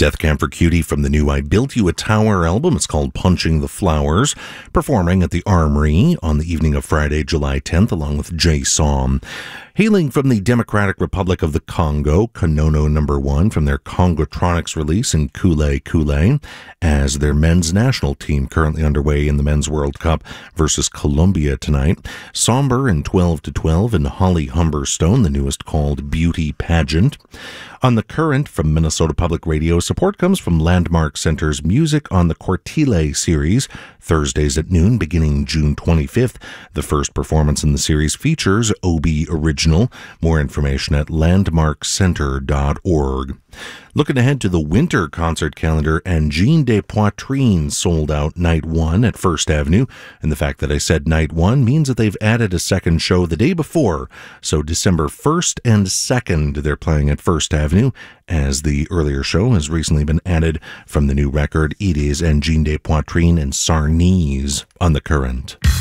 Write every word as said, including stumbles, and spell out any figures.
Death Camp for Cutie from the new I Built You a Tower album. It's called Punching the Flowers, performing at the Armory on the evening of Friday, July tenth, along with Jay Som. Hailing from the Democratic Republic of the Congo, Kanono Number One from their Congotronics release in Kule Kule, as their men's national team currently underway in the Men's World Cup versus Colombia tonight. Somber and twelve to twelve and Holly Humberstone, the newest, called Beauty Pageant. On the Current from Minnesota Public Radio, support comes from Landmark Center's Music on the Cortile series, Thursdays at noon beginning June twenty-fifth. The first performance in the series features Obi Original. More information at landmark center dot org. Looking ahead to the winter concert calendar, Angine de Poitrine sold out night one at First Avenue. And the fact that I said night one means that they've added a second show the day before. So December first and second, they're playing at First Avenue, as the earlier show has recently been added from the new record. It is Angine de Poitrine and Sarnese on the Current.